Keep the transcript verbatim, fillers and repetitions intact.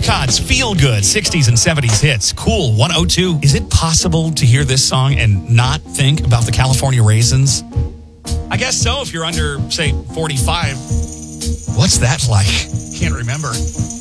Boycotts, Feel Good, sixties and seventies hits. Cool, one oh two. Is it possible to hear this song and not think about the California Raisins? I guess so if you're under, say, forty-five. What's that like? Can't remember.